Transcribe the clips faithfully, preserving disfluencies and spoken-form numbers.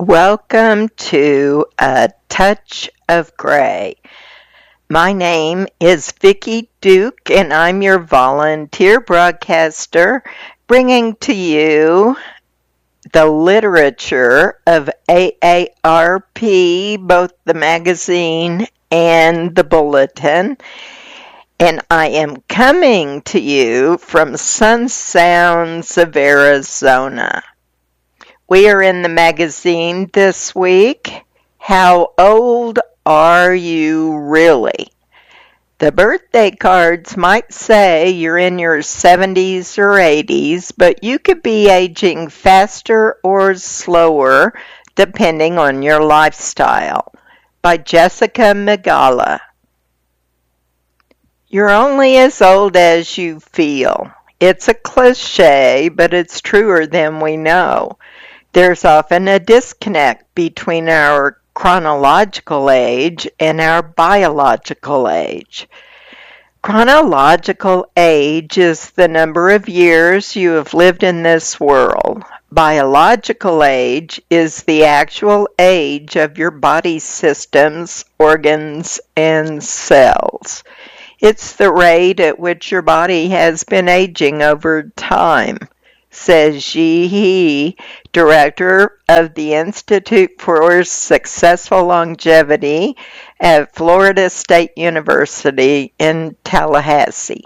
Welcome to A Touch of Gray. My name is Vicki Duke, and I'm your volunteer broadcaster, bringing to you the literature of A A R P, both the magazine and the bulletin. And I am coming to you from Sun Sounds of Arizona. We are in the magazine this week. How old are you really? The birthday cards might say you're in your seventies or eighties, but you could be aging faster or slower depending on your lifestyle. By Jessica Migala. You're only as old as you feel. It's a cliche, but it's truer than we know. There's often a disconnect between our chronological age and our biological age. Chronological age is the number of years you have lived in this world. Biological age is the actual age of your body systems, organs, and cells. It's the rate at which your body has been aging over time, says Yi He, director of the Institute for Successful Longevity at Florida State University in Tallahassee.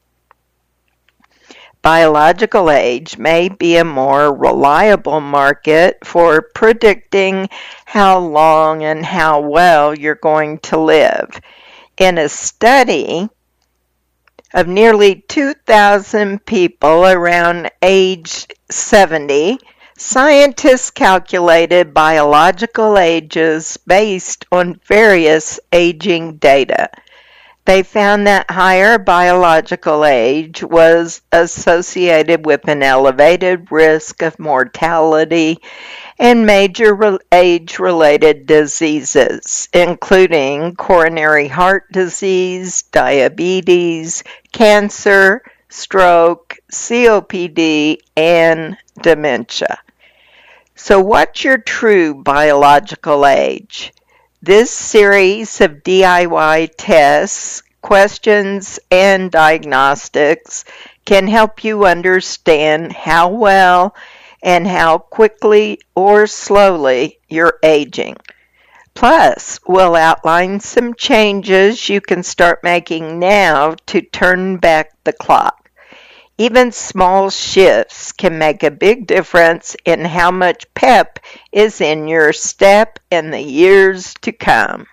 Biological age may be a more reliable market for predicting how long and how well you're going to live. In a study of nearly two thousand people around age seventy, scientists calculated biological ages based on various aging data. They found that higher biological age was associated with an elevated risk of mortality and major age-related diseases, including coronary heart disease, diabetes, cancer, stroke, C O P D, and dementia. So what's your true biological age? This series of D I Y tests, questions, and diagnostics can help you understand how well and how quickly or slowly you're aging. Plus, we'll outline some changes you can start making now to turn back the clock. Even small shifts can make a big difference in how much pep is in your step in the years to come.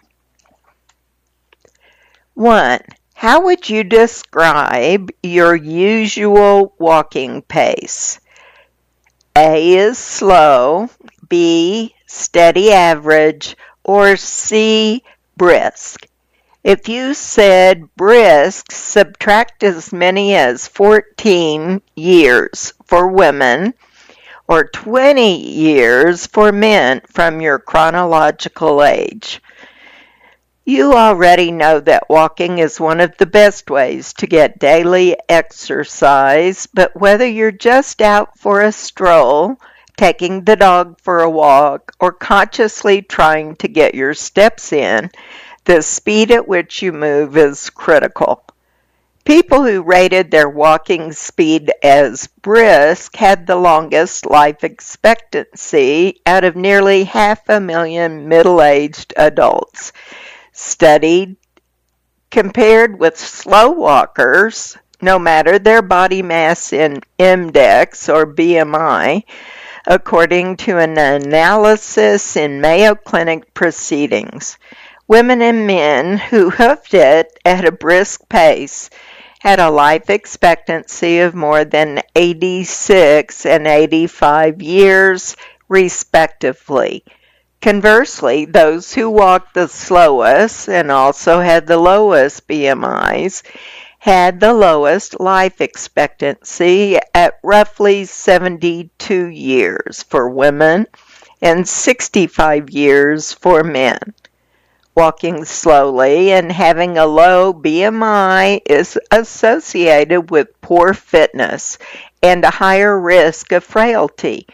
One, how would you describe your usual walking pace? A is slow, B, steady average, or C, brisk. If you said brisk, subtract as many as fourteen years for women or twenty years for men from your chronological age. You already know that walking is one of the best ways to get daily exercise, but whether you're just out for a stroll, taking the dog for a walk, or consciously trying to get your steps in, the speed at which you move is critical. People who rated their walking speed as brisk had the longest life expectancy out of nearly half a million middle-aged adults. Studied compared with slow walkers, no matter their body mass index or B M I, according to an analysis in Mayo Clinic proceedings. Women and men who hoofed it at a brisk pace had a life expectancy of more than eighty-six and eighty-five years, respectively. Conversely, those who walked the slowest and also had the lowest B M Is had the lowest life expectancy at roughly seventy-two years for women and sixty-five years for men. Walking slowly and having a low B M I is associated with poor fitness and a higher risk of frailty.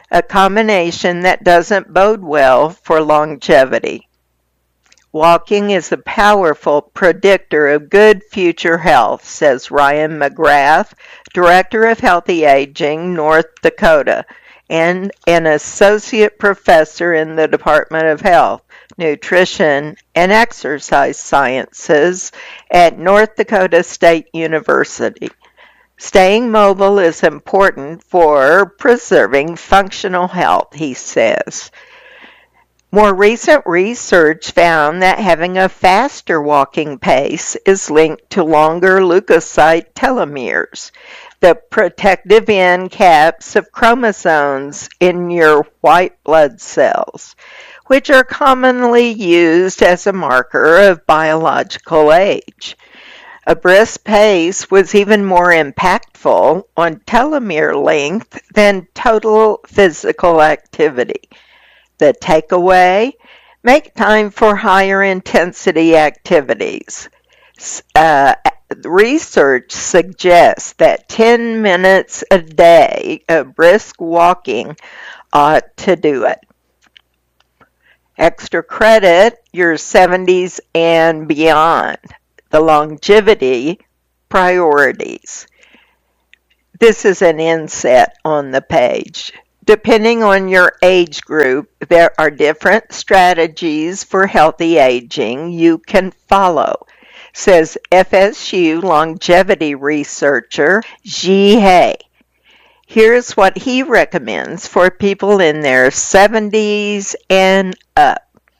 a combination that doesn't bode well for longevity. Walking is a powerful predictor of good future health, says Ryan McGrath, Director of Healthy Aging, North Dakota, and an associate professor in the Department of Health, Nutrition, and Exercise Sciences at North Dakota State University. Staying mobile is important for preserving functional health, he says. More recent research found that having a faster walking pace is linked to longer leukocyte telomeres, the protective end caps of chromosomes in your white blood cells, which are commonly used as a marker of biological age. A brisk pace was even more impactful on telomere length than total physical activity. The takeaway, make time for higher intensity activities. Uh, research suggests that ten minutes a day of brisk walking ought to do it. Extra credit, your seventies and beyond. The longevity priorities. This is an inset on the page. Depending on your age group, there are different strategies for healthy aging you can follow, says F S U longevity researcher Ji He. Here's what he recommends for people in their seventies and up.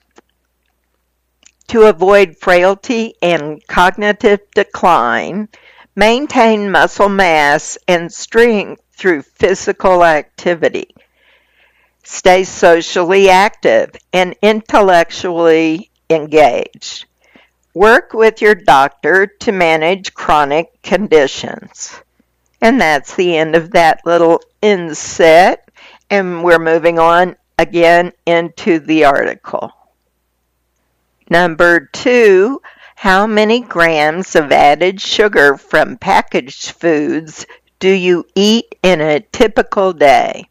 To avoid frailty and cognitive decline, maintain muscle mass and strength through physical activity. Stay socially active and intellectually engaged. Work with your doctor to manage chronic conditions. And that's the end of that little inset, and we're moving on again into the article. Number two, how many grams of added sugar from packaged foods do you eat in a typical day?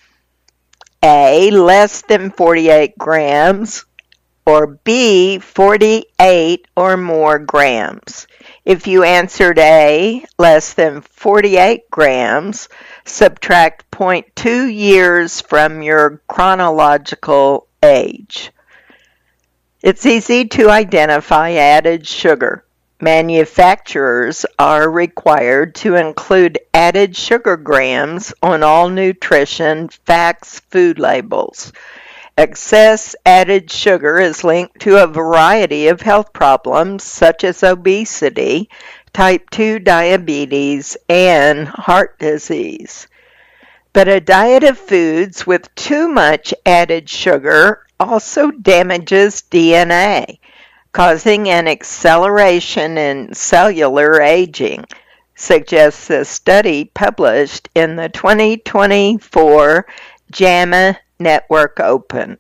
A, less than forty-eight grams, or B, forty-eight or more grams. If you answered A, less than forty-eight grams, subtract zero point two years from your chronological age. It's easy to identify added sugar. Manufacturers are required to include added sugar grams on all nutrition facts food labels. Excess added sugar is linked to a variety of health problems such as obesity, type two diabetes, and heart disease. But a diet of foods with too much added sugar also damages D N A, causing an acceleration in cellular aging, suggests a study published in the twenty twenty-four JAMA Network Open.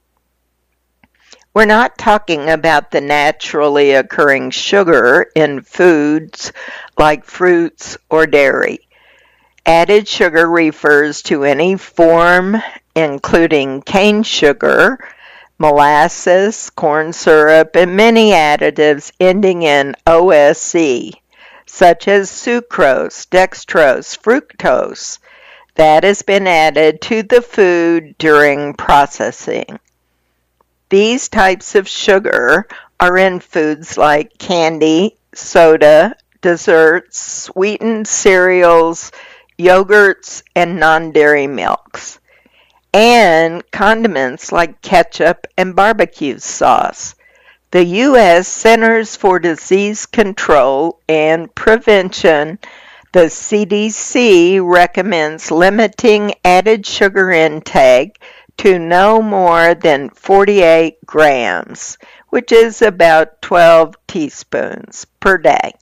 We're not talking about the naturally occurring sugar in foods like fruits or dairy. Added sugar refers to any form, including cane sugar, molasses, corn syrup, and many additives ending in O S E, such as sucrose, dextrose, fructose, that has been added to the food during processing. These types of sugar are in foods like candy, soda, desserts, sweetened cereals, yogurts, and non-dairy milks, and condiments like ketchup and barbecue sauce. The U S Centers for Disease Control and Prevention, the C D C, recommends limiting added sugar intake to no more than forty-eight grams, which is about twelve teaspoons per day.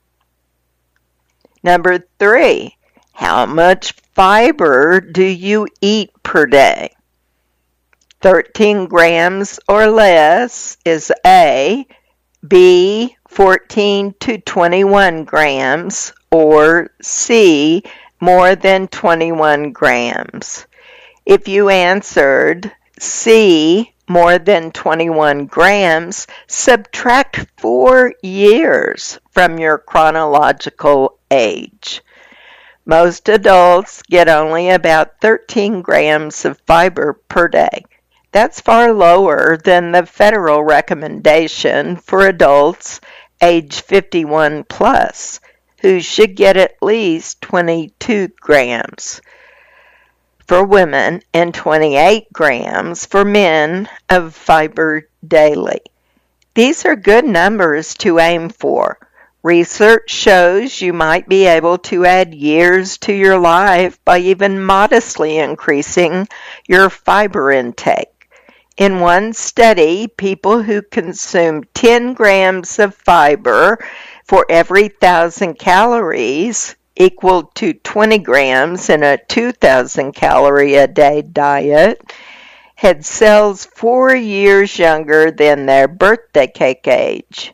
Number three, how much fiber do you eat per day? thirteen grams or less is A, B, fourteen to twenty-one grams, or C, more than twenty-one grams. If you answered C, more than twenty-one grams, subtract four years from your chronological age. Most adults get only about thirteen grams of fiber per day. That's far lower than the federal recommendation for adults age fifty-one plus, who should get at least twenty-two grams for women and twenty-eight grams for men of fiber daily. These are good numbers to aim for. Research shows you might be able to add years to your life by even modestly increasing your fiber intake. In one study, people who consumed ten grams of fiber for every one thousand calories, equal to twenty grams in a two thousand calorie a day diet, had cells four years younger than their birthday cake age.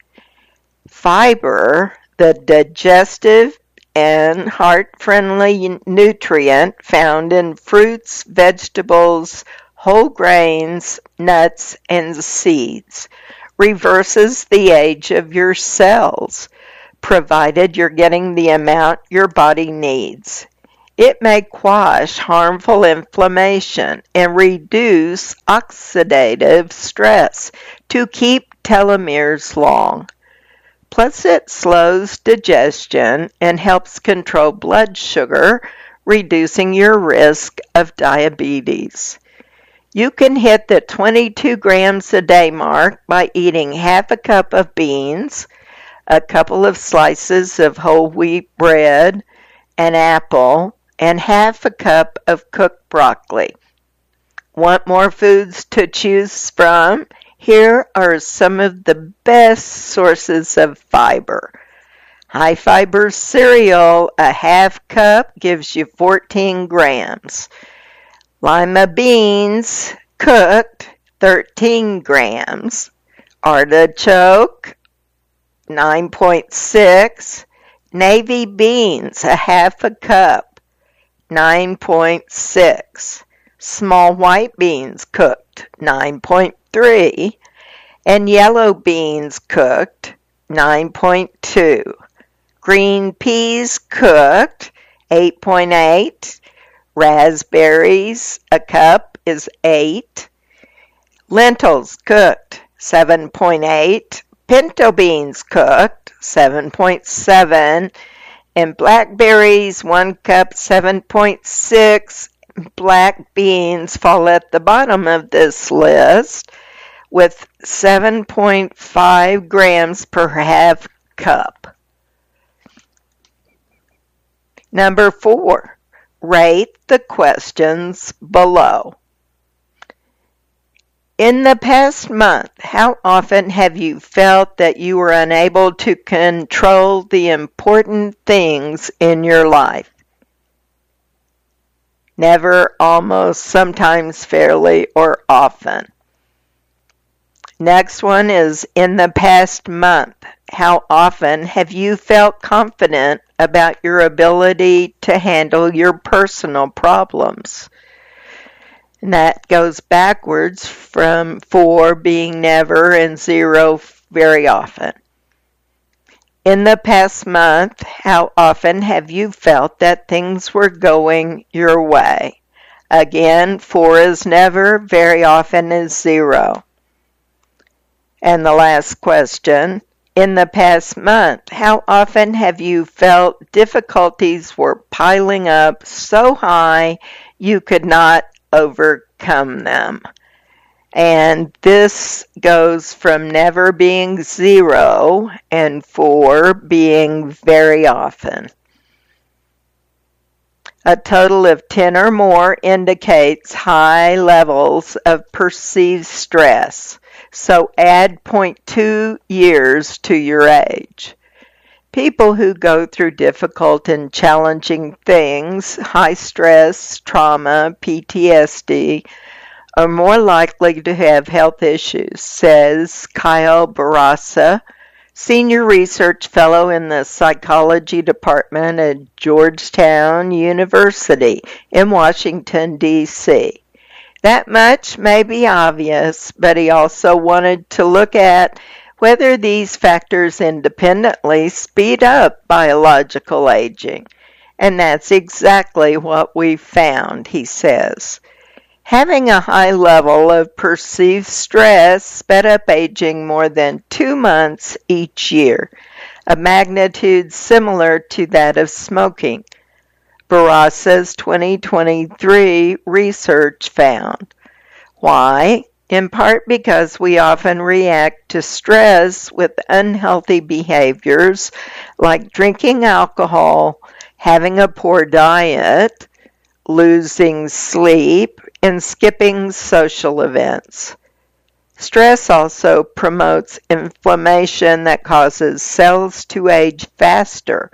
Fiber, the digestive and heart-friendly nutrient found in fruits, vegetables, whole grains, nuts, and seeds, reverses the age of your cells, provided you're getting the amount your body needs. It may quash harmful inflammation and reduce oxidative stress to keep telomeres long. Plus, it slows digestion and helps control blood sugar, reducing your risk of diabetes. You can hit the twenty-two grams a day mark by eating half a cup of beans, a couple of slices of whole wheat bread, an apple, and half a cup of cooked broccoli. Want more foods to choose from? Here are some of the best sources of fiber. High fiber cereal, a half cup, gives you fourteen grams. Lima beans, cooked, thirteen grams. Artichoke, nine point six. Navy beans, a half a cup, nine point six. Small white beans cooked, nine point three. And yellow beans cooked, nine point two. Green peas cooked, eight point eight. Raspberries, a cup, is eight. Lentils cooked, seven point eight. Pinto beans cooked, seven point seven. And blackberries, one cup, seven point six. Black beans fall at the bottom of this list with seven point five grams per half cup. Number four, rate the questions below. In the past month, how often have you felt that you were unable to control the important things in your life? Never, almost, sometimes, fairly, or often. Next one is, in the past month, how often have you felt confident about your ability to handle your personal problems? And that goes backwards from four being never and zero very often. In the past month, how often have you felt that things were going your way? Again, four is never, very often is zero. And the last question, in the past month, how often have you felt difficulties were piling up so high you could not overcome them? And this goes from never being zero and four being very often. A total of ten or more indicates high levels of perceived stress. So add zero point two years to your age. People who go through difficult and challenging things, high stress, trauma, P T S D, are more likely to have health issues, says Kyle Barasa, Senior Research Fellow in the Psychology Department at Georgetown University in Washington, D C That much may be obvious, but he also wanted to look at whether these factors independently speed up biological aging. And that's exactly what we found, he says. Having a high level of perceived stress sped up aging more than two months each year, a magnitude similar to that of smoking. Barraza's twenty twenty-three research found. Why? In part because we often react to stress with unhealthy behaviors like drinking alcohol, having a poor diet, losing sleep, and skipping social events. Stress also promotes inflammation that causes cells to age faster.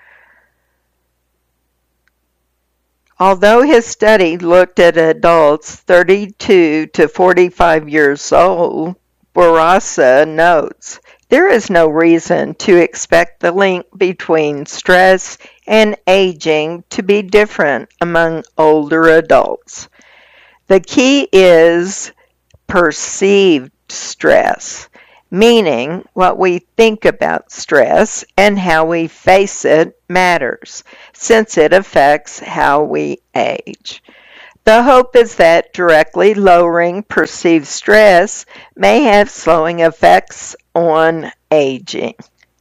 Although his study looked at adults thirty-two to forty-five years old, Barraza notes, there is no reason to expect the link between stress and aging to be different among older adults. The key is perceived stress, meaning what we think about stress and how we face it matters, since it affects how we age. The hope is that directly lowering perceived stress may have slowing effects on aging.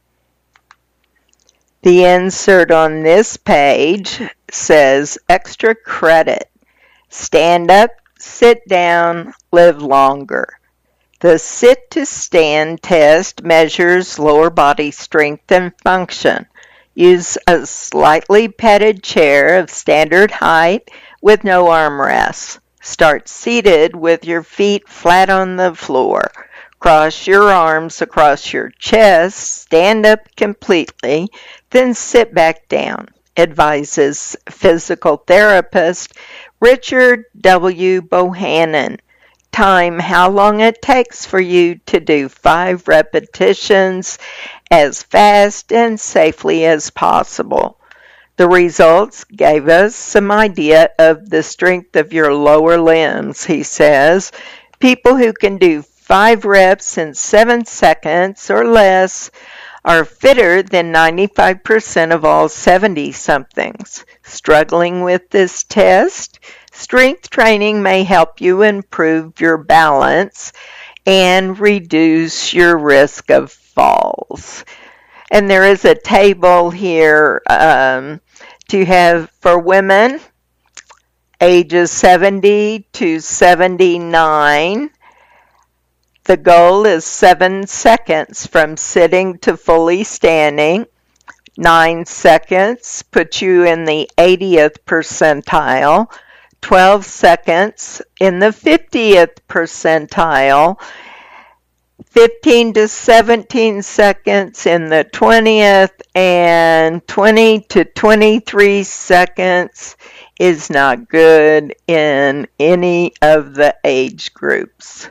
The insert on this page says extra credit. Stand up, sit down, live longer. The sit to stand test measures lower body strength and function. Use a slightly padded chair of standard height with no armrests. Start seated with your feet flat on the floor. Cross your arms across your chest, stand up completely, then sit back down, advises physical therapist Richard W. Bohannon. Time how long it takes for you to do five repetitions as fast and safely as possible. The results gave us some idea of the strength of your lower limbs, he says. People who can do five reps in seven seconds or less are fitter than ninety-five percent of all seventy-somethings. Struggling with this test? Strength training may help you improve your balance and reduce your risk of falls. And there is a table here um, to have for women ages seventy to seventy-nine. The goal is seven seconds from sitting to fully standing. Nine seconds puts you in the eightieth percentile. twelve seconds in the fiftieth percentile. fifteen to seventeen seconds in the twentieth, and twenty to twenty-three seconds is not good in any of the age groups.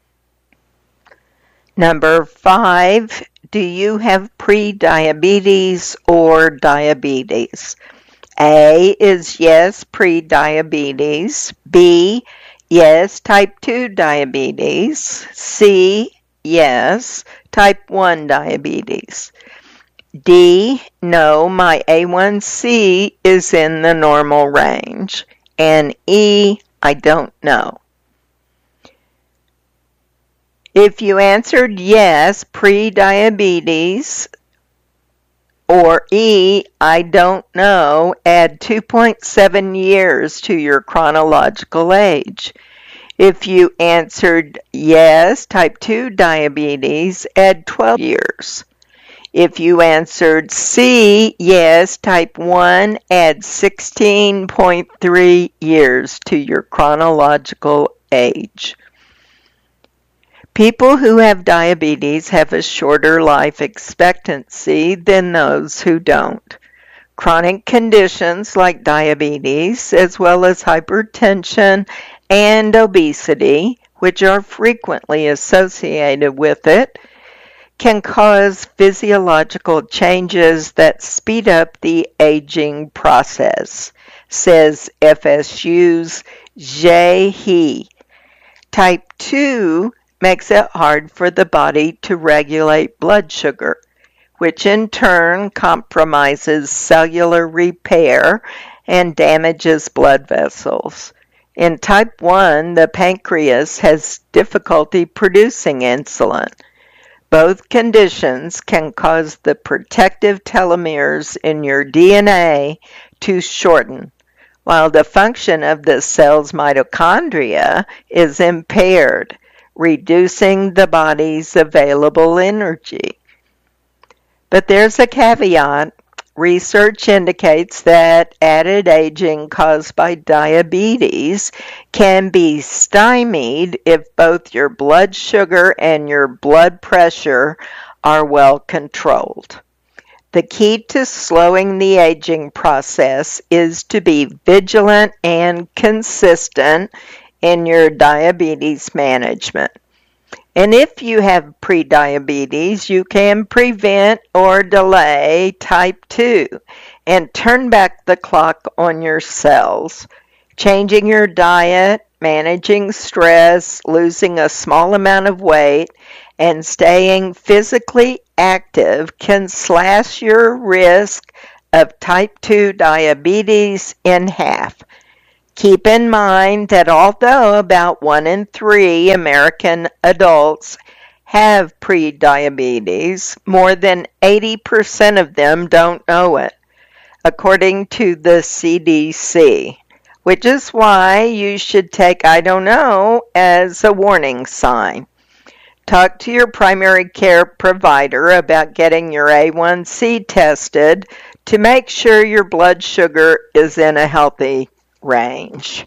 Number five, do you have pre-diabetes or diabetes? A is yes, pre-diabetes. B, yes, type two diabetes. C, yes, type one diabetes. D, no, my A one C is in the normal range. And E, I don't know. If you answered yes, pre-diabetes, or E, I don't know, add two point seven years to your chronological age. If you answered yes, type two diabetes, add twelve years. If you answered C, yes, type one, add sixteen point three years to your chronological age. People who have diabetes have a shorter life expectancy than those who don't. Chronic conditions like diabetes, as well as hypertension and obesity, which are frequently associated with it, can cause physiological changes that speed up the aging process, says F S U's Jay He. Type two makes it hard for the body to regulate blood sugar, which in turn compromises cellular repair and damages blood vessels. In type one, the pancreas has difficulty producing insulin. Both conditions can cause the protective telomeres in your D N A to shorten, while the function of the cell's mitochondria is impaired, reducing the body's available energy. But there's a caveat. Research indicates that added aging caused by diabetes can be stymied if both your blood sugar and your blood pressure are well controlled. The key to slowing the aging process is to be vigilant and consistent in your diabetes management. And if you have prediabetes, you can prevent or delay type two and turn back the clock on your cells. Changing your diet, managing stress, losing a small amount of weight, and staying physically active can slash your risk of type two diabetes in half. Keep in mind that although about one in three American adults have prediabetes, more than eighty percent of them don't know it, according to the C D C, which is why you should take "I don't know" as a warning sign. Talk to your primary care provider about getting your A one C tested to make sure your blood sugar is in a healthy range.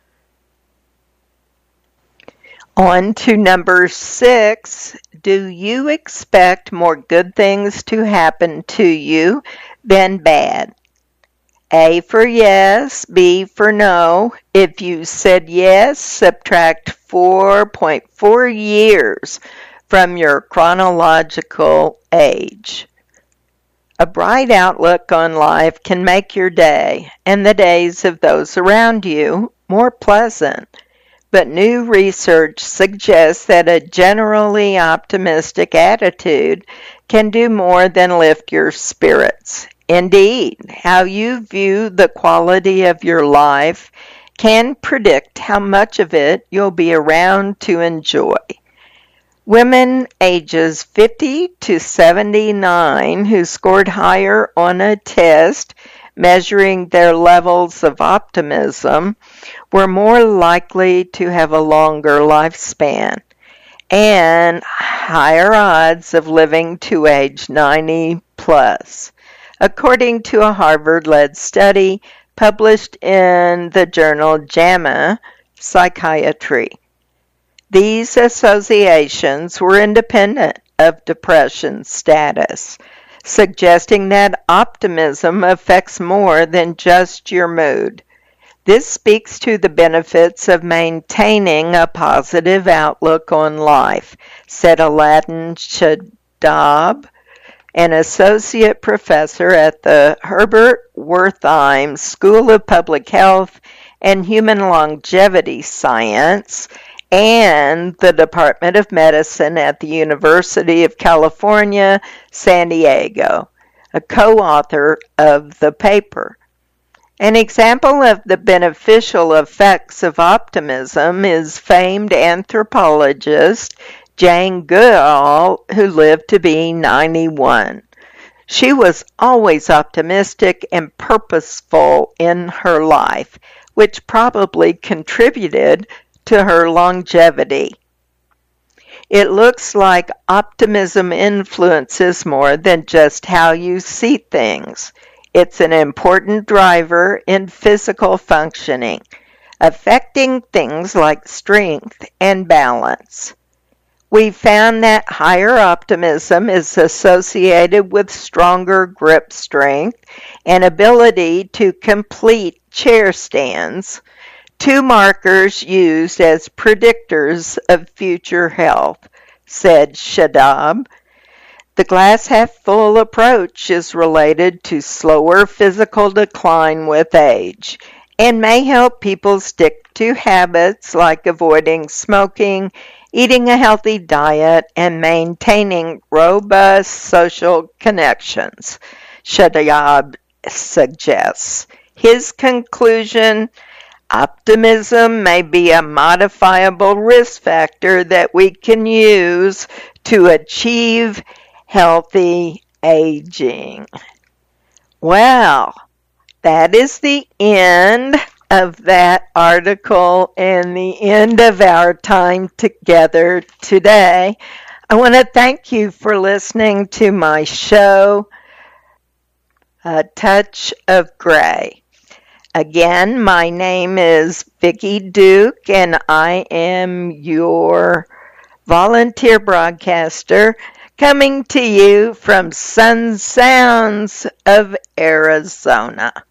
On to number six. Do you expect more good things to happen to you than bad? A for yes, B for no. If you said yes, subtract four point four years from your chronological age. A bright outlook on life can make your day and the days of those around you more pleasant. But new research suggests that a generally optimistic attitude can do more than lift your spirits. Indeed, how you view the quality of your life can predict how much of it you'll be around to enjoy. Women ages fifty to seventy-nine who scored higher on a test measuring their levels of optimism were more likely to have a longer lifespan and higher odds of living to age ninety plus, according to a Harvard-led study published in the journal JAMA Psychiatry. These associations were independent of depression status, suggesting that optimism affects more than just your mood. This speaks to the benefits of maintaining a positive outlook on life, said Aladdin Shadab, an associate professor at the Herbert Wertheim School of Public Health and Human Longevity Science and the Department of Medicine at the University of California, San Diego, a co-author of the paper. An example of the beneficial effects of optimism is famed anthropologist Jane Goodall, who lived to be ninety-one. She was always optimistic and purposeful in her life, which probably contributed to her longevity. It looks like optimism influences more than just how you see things. It's an important driver in physical functioning, affecting things like strength and balance. We found that higher optimism is associated with stronger grip strength and ability to complete chair stands, two markers used as predictors of future health, said Shadab. The glass half full approach is related to slower physical decline with age and may help people stick to habits like avoiding smoking, eating a healthy diet, and maintaining robust social connections, Shadayab suggests. His conclusion: optimism may be a modifiable risk factor that we can use to achieve healthy aging. Well, that is the end of that article and the end of our time together today. I want to thank you for listening to my show, A Touch of Gray. Again, my name is Vicki Duke, and I am your volunteer broadcaster coming to you from Sun Sounds of Arizona.